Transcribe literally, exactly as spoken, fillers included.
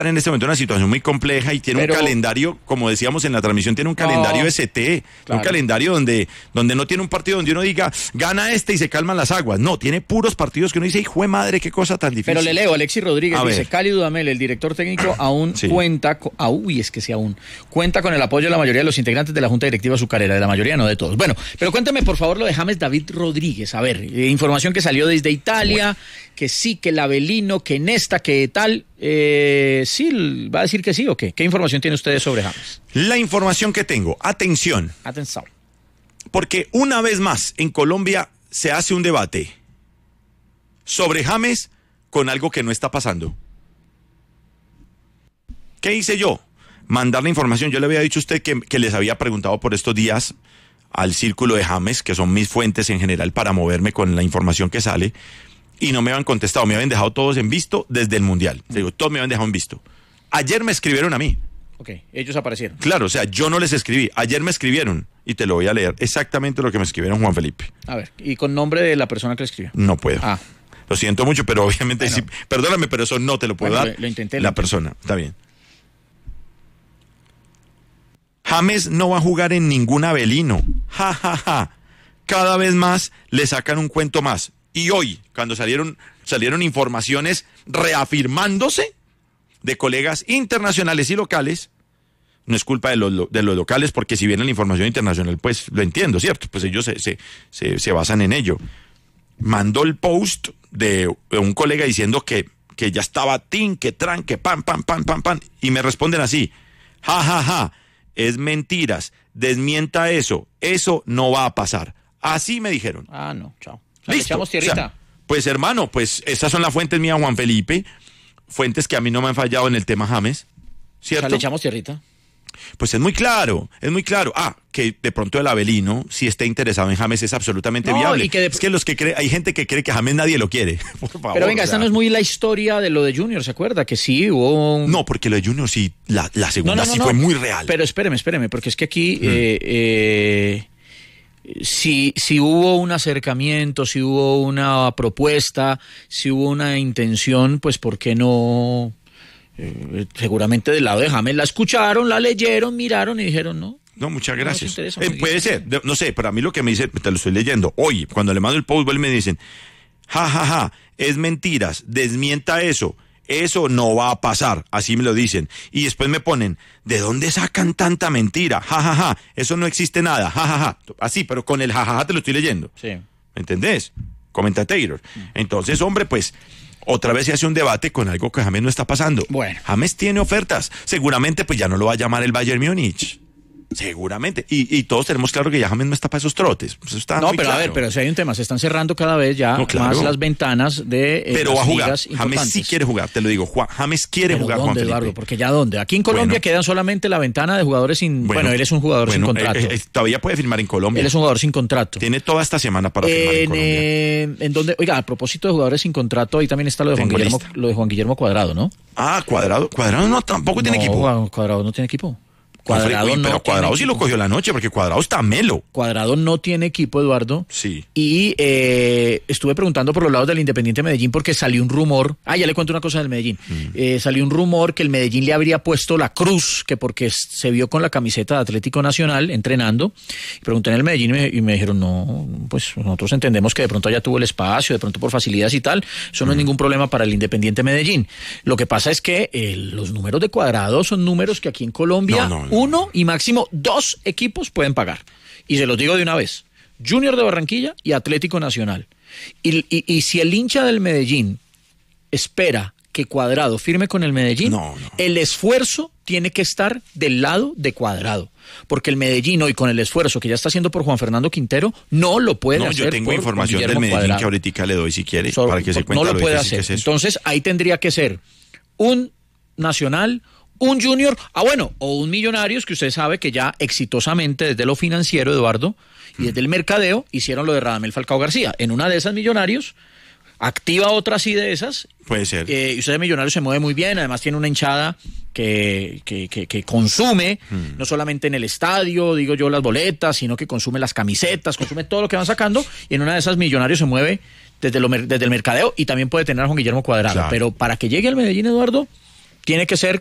en este momento una situación muy compleja y tiene Pero, un calendario, como decíamos en la transmisión, tiene un calendario no, S T, claro. un calendario donde, donde no tiene un partido donde uno diga, gana este y se calman las aguas. No, tiene puros partidos que uno dice, hijo de madre, qué cosa tan difícil. Pero le leo, Alexis Rodríguez a dice, ver. Cali Dudamel, el director técnico, aún sí. cuenta, con, ah, uy, es que sí, aún, cuenta con el apoyo de la mayoría de los integrantes de la Junta Directiva Azucarera, de la mayoría, no de todos. Bueno, pero cuéntame por favor lo de James David Rodríguez. A ver, eh, información que salió desde Italia, bueno. que sí, que el Avelino, que Nesta, que tal... Eh, sí, ¿va a decir que sí o qué? ¿Qué información tiene ustedes sobre James? La información que tengo, atención. Atención. Porque una vez más en Colombia se hace un debate sobre James con algo que no está pasando. ¿Qué hice yo? Mandar la información. Yo le había dicho a usted que, que les había preguntado por estos días al círculo de James, que son mis fuentes en general para moverme con la información que sale. Y no me habían contestado, me habían dejado todos en visto desde el Mundial. Digo, todos me habían dejado en visto. Ayer me escribieron a mí. Ok, ellos aparecieron. Claro, o sea, yo no les escribí. Ayer me escribieron y te lo voy a leer exactamente lo que me escribieron Juan Felipe. A ver, ¿y con nombre de la persona que le escribió? No puedo. Ah. Lo siento mucho, pero obviamente bueno. sí. Perdóname, pero eso no te lo puedo bueno, dar. Lo, lo intenté. Lo la intenté. persona, está bien. James no va a jugar en ningún Avelino. Ja, ja, ja. Cada vez más le sacan un cuento más. Y hoy, cuando salieron, salieron informaciones reafirmándose de colegas internacionales y locales, no es culpa de los, de los locales, porque si viene la información internacional, pues lo entiendo, ¿cierto? Pues ellos se, se, se, se basan en ello. Mandó el post de un colega diciendo que, que ya estaba tin, que tran, que pam, pam, pam, pam, pam, y me responden así, ja, ja, ja, es mentiras, desmienta eso, eso no va a pasar. Así me dijeron. Ah, no, chao. Listo. Le echamos tierrita. O sea, pues hermano, pues esas son las fuentes mías, Juan Felipe, fuentes que a mí no me han fallado en el tema James, ¿cierto? O sea, le echamos tierrita. Pues es muy claro, es muy claro. Ah, que de pronto el Avelino, si está interesado en James, es absolutamente no, viable. Y que de... Es que los que creen, hay gente que cree que James nadie lo quiere. Por favor. Pero venga, o sea... esta no es muy la historia de lo de Junior, ¿se acuerda? Que sí hubo un... No, porque lo de Junior sí, la, la segunda no, no, no, sí no. fue muy real. Pero espéreme, espéreme, porque es que aquí... Mm. Eh, eh... Si, si hubo un acercamiento, si hubo una propuesta, si hubo una intención, pues ¿por qué no? Eh, seguramente del lado de James la escucharon, la leyeron, miraron y dijeron no. No, muchas gracias. No, interesa, eh, puede ser, de, no sé, pero a mí lo que me dice, te lo estoy leyendo, hoy, cuando le mando el post, me dicen, ja, ja, ja, es mentiras, desmienta eso. Eso no va a pasar, así me lo dicen. Y después me ponen, ¿de dónde sacan tanta mentira? Ja, ja, ja, eso no existe nada, ja, ja, ja. Así, pero con el ja, ja, ja te lo estoy leyendo. Sí. ¿Me entendés? Comenta Taylor. Entonces, hombre, pues, otra vez se hace un debate con algo que James no está pasando. Bueno. James tiene ofertas. Seguramente, pues, ya no lo va a llamar el Bayern Múnich. Seguramente. Y, y todos tenemos claro que ya James no está para esos trotes. Eso está no, muy pero claro. a ver, pero si hay un tema, se están cerrando cada vez ya no, claro. más las ventanas de eh, pero las va a jugar. ligas importantes. James sí quiere jugar, te lo digo. Juan, James quiere pero jugar, ¿dónde, Juan Felipe? Eduardo? Porque ya dónde. Aquí en Colombia bueno, quedan solamente la ventana de jugadores sin... Bueno, bueno él es un jugador bueno, sin contrato. Eh, eh, todavía puede firmar en Colombia. Él es un jugador sin contrato. Tiene toda esta semana para firmar en, en Colombia. Eh, en donde, oiga, a propósito de jugadores sin contrato, ahí también está lo de Juan Guillermo, lo de Juan Guillermo Cuadrado, ¿no? Ah, Cuadrado. Cuadrado no, tampoco no, tiene equipo. Cuadrado no tiene equipo. Cuadrado Uy, pero no Cuadrado sí lo cogió la noche, porque Cuadrado está melo. Cuadrado no tiene equipo, Eduardo. Sí. Y eh, estuve preguntando por los lados del Independiente Medellín porque salió un rumor. Ah, ya le cuento una cosa del Medellín. Mm. Eh, salió un rumor que el Medellín le habría puesto la cruz, que porque se vio con la camiseta de Atlético Nacional entrenando. Pregunté en el Medellín y me, y me dijeron, no, pues nosotros entendemos que de pronto ya tuvo el espacio, de pronto por facilidades y tal. Eso no mm. es ningún problema para el Independiente Medellín. Lo que pasa es que eh, los números de Cuadrado son números que aquí en Colombia, no, no, no. uno y máximo dos equipos pueden pagar. Y se los digo de una vez. Junior de Barranquilla y Atlético Nacional. Y, y, y si el hincha del Medellín espera que Cuadrado firme con el Medellín, no, no. el esfuerzo tiene que estar del lado de Cuadrado. Porque el Medellín hoy con el esfuerzo que ya está haciendo por Juan Fernando Quintero, no lo puede no, hacer. Yo tengo información del Medellín Cuadrado. Que ahorita le doy si quiere, so, para que se cuente. No lo puede hacer. Es Entonces ahí tendría que ser un Nacional, un Junior, ah bueno, o un Millonarios, que usted sabe que ya exitosamente desde lo financiero, Eduardo, y desde el mercadeo, hicieron lo de Radamel Falcao García. En una de esas Millonarios, activa otra así de esas. Puede ser. Eh, y usted de Millonarios se mueve muy bien, además tiene una hinchada que, que, que, que consume, hmm. no solamente en el estadio, digo yo, las boletas, sino que consume las camisetas, consume todo lo que van sacando, y en una de esas Millonarios se mueve desde, lo, desde el mercadeo y también puede tener a Juan Guillermo Cuadrado. Claro. Pero para que llegue al Medellín, Eduardo, Tiene que ser